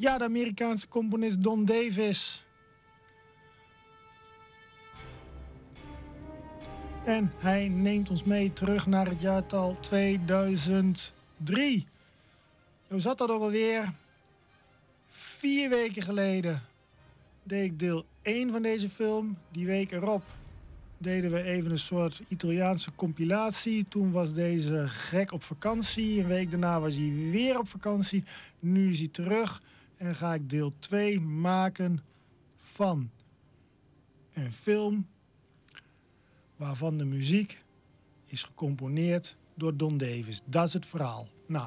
Ja, de Amerikaanse componist Don Davis. En hij neemt ons mee terug naar het jaartal 2003. Hoe zat dat ook alweer? 4 weken geleden deed ik deel 1 van deze film. Die week erop deden we even een soort Italiaanse compilatie. Toen was deze gek op vakantie. Een week daarna was hij weer op vakantie. Nu is hij terug en ga ik deel 2 maken van een film waarvan de muziek is gecomponeerd door Don Davis. Dat is het verhaal. Nou,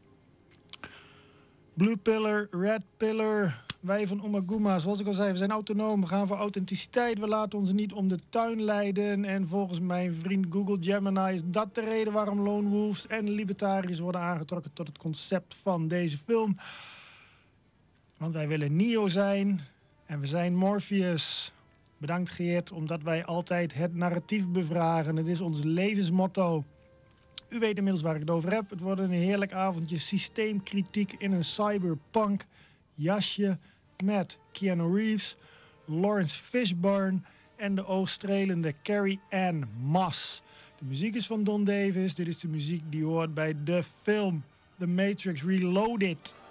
Blue Pillar, Red Pillar. Wij van Ummagumma, zoals ik al zei, we zijn autonoom. We gaan voor authenticiteit. We laten ons niet om de tuin leiden. En volgens mijn vriend Google Gemini is dat de reden waarom lone wolves en libertariërs worden aangetrokken tot het concept van deze film. Want wij willen Neo zijn en we zijn Morpheus. Bedankt Geert, omdat wij altijd het narratief bevragen. Het is ons levensmotto. U weet inmiddels waar ik het over heb. Het wordt een heerlijk avondje systeemkritiek in een cyberpunk jasje met Keanu Reeves, Lawrence Fishburne en de oogstrelende Carrie-Anne Moss. De muziek is van Don Davis. Dit is de muziek die hoort bij de film The Matrix Reloaded.